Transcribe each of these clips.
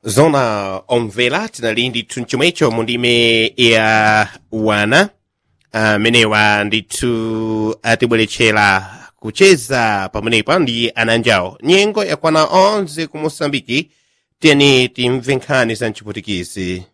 Zona omvela tinalindi tunchumecho mundime ya wana menewa nditu atibwelechera kucheza pamenepa ndi ananjao nyengo yakwana 11 ku Moçambique tiyeni timve nkhani za mchiputikisi.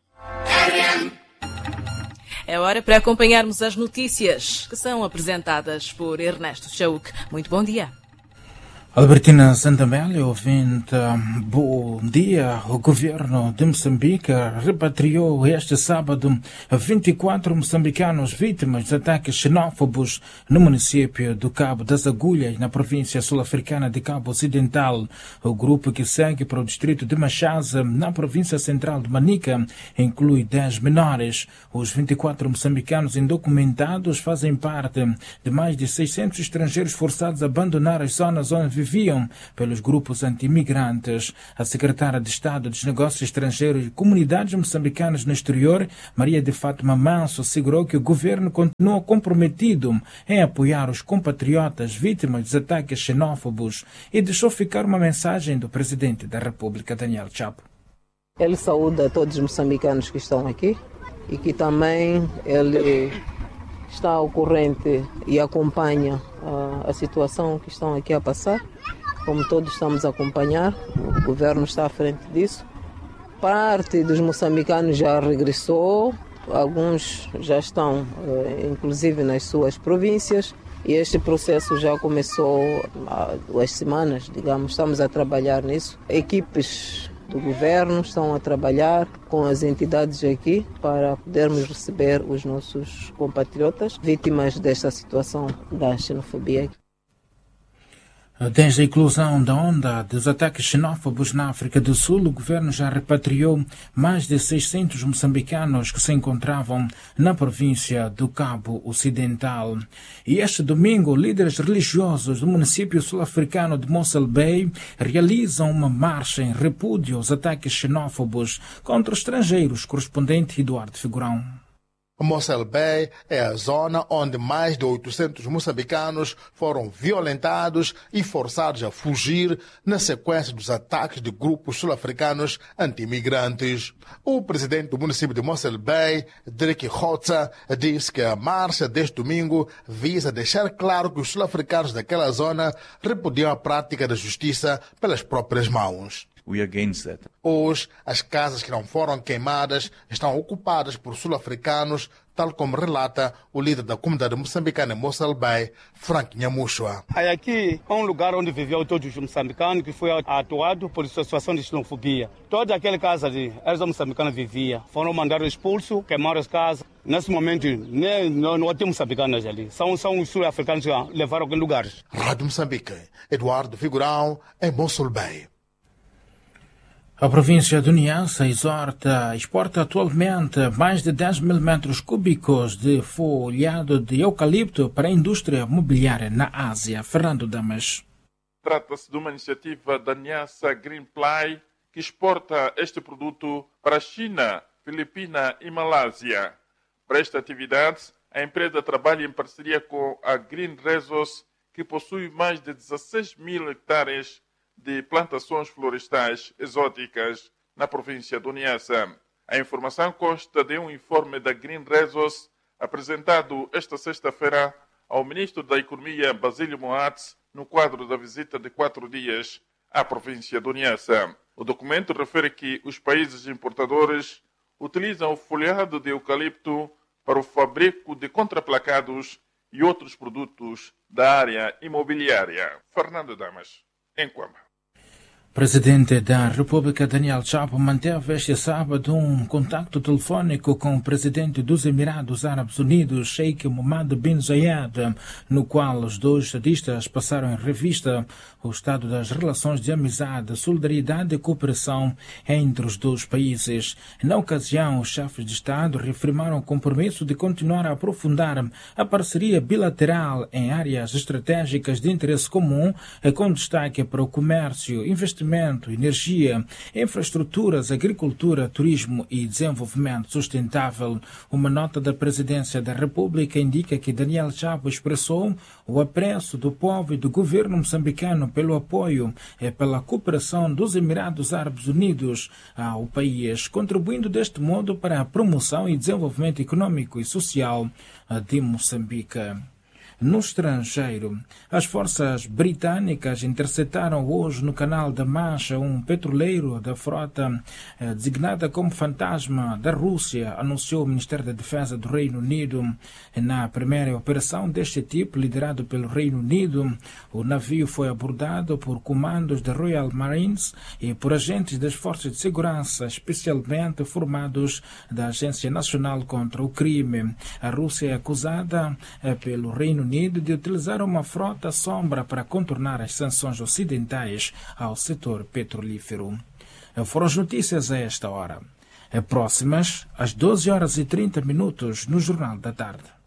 É hora para acompanharmos as notícias que são apresentadas por Ernesto Chauk. Muito bom dia. Albertina Santameli, ouvinte, bom dia. O governo de Moçambique repatriou este sábado 24 moçambicanos vítimas de ataques xenófobos no município do Cabo das Agulhas, na província sul-africana de Cabo Ocidental. O grupo que segue para o distrito de Machaza, na província central de Manica, inclui 10 menores. Os 24 moçambicanos indocumentados fazem parte de mais de 600 estrangeiros forçados a abandonar as zonas onde viviam pelos grupos anti-imigrantes. A secretária de Estado dos Negócios Estrangeiros e Comunidades Moçambicanas no Exterior, Maria de Fátima Manso, assegurou que o governo continua comprometido em apoiar os compatriotas vítimas dos ataques xenófobos e deixou ficar uma mensagem do presidente da República, Daniel Chapo. Ele saúda todos os moçambicanos que estão aqui e que também ele está ao corrente e acompanha a situação que estão aqui a passar. Como todos estamos a acompanhar, o governo está à frente disso. Parte dos moçambicanos já regressou, alguns já estão, inclusive, nas suas províncias. E este processo já começou há 2 semanas, digamos, estamos a trabalhar nisso. Equipes do governo estão a trabalhar com as entidades aqui para podermos receber os nossos compatriotas vítimas desta situação da xenofobia. Desde a inclusão da onda dos ataques xenófobos na África do Sul, o governo já repatriou mais de 600 moçambicanos que se encontravam na província do Cabo Ocidental. E este domingo, líderes religiosos do município sul-africano de Mossel Bay realizam uma marcha em repúdio aos ataques xenófobos contra estrangeiros, correspondente Eduardo Figurão. Mossel Bay é a zona onde mais de 800 moçambicanos foram violentados e forçados a fugir na sequência dos ataques de grupos sul-africanos anti-imigrantes. O presidente do município de Mossel Bay, Dirk Hotza, disse que a marcha deste domingo visa deixar claro que os sul-africanos daquela zona repudiam a prática da justiça pelas próprias mãos. We are against that. Hoje, as casas que não foram queimadas estão ocupadas por sul-africanos, tal como relata o líder da comunidade moçambicana em Mossel Bay, Frank Nhamushwa. Aqui é um lugar onde viviam todos os moçambicanos que foi atuado por situação de xenofobia. Toda aquela casa de eles moçambicanos vivia, foram mandados expulsos, queimaram as casas. Nesse momento, não tem moçambicanos ali. São os sul-africanos que levaram aqueles lugares. Rádio Moçambique, Eduardo Figurão, em Mossel Bay. A província de Niassa exporta atualmente mais de 10 mil metros cúbicos de folhado de eucalipto para a indústria mobiliária na Ásia. Fernando Damas. Trata-se de uma iniciativa da Niassa Greenply que exporta este produto para a China, Filipina e Malásia. Para esta atividade, a empresa trabalha em parceria com a Green Resource, que possui mais de 16 mil hectares de plantações florestais exóticas na província do Niassa. A informação consta de um informe da Green Resource apresentado esta sexta-feira ao ministro da Economia, Basílio Moatz, no quadro da visita de 4 dias à província do Niassa. O documento refere que os países importadores utilizam o folhado de eucalipto para o fabrico de contraplacados e outros produtos da área imobiliária. Fernando Damas, em Cuamba. Presidente da República Daniel Chapo manteve este sábado um contacto telefônico com o presidente dos Emirados Árabes Unidos, Sheikh Mohammed bin Zayed, no qual os dois estadistas passaram em revista o estado das relações de amizade, solidariedade e cooperação entre os dois países. Na ocasião, os chefes de Estado reafirmaram o compromisso de continuar a aprofundar a parceria bilateral em áreas estratégicas de interesse comum, com destaque para o comércio, investimento investimento, energia, infraestruturas, agricultura, turismo e desenvolvimento sustentável. Uma nota da Presidência da República indica que Daniel Chapo expressou o apreço do povo e do governo moçambicano pelo apoio e pela cooperação dos Emirados Árabes Unidos ao país, contribuindo deste modo para a promoção e desenvolvimento econômico e social de Moçambique. No estrangeiro, as forças britânicas interceptaram hoje no Canal da Mancha um petroleiro da frota designada como fantasma da Rússia, anunciou o Ministério da Defesa do Reino Unido. Na primeira operação deste tipo, liderado pelo Reino Unido, o navio foi abordado por comandos da Royal Marines e por agentes das forças de segurança especialmente formados da Agência Nacional contra o Crime. A Rússia é acusada pelo Reino Unido de utilizar uma frota sombra para contornar as sanções ocidentais ao setor petrolífero. Foram as notícias a esta hora. Próximas às 12h30 no Jornal da Tarde.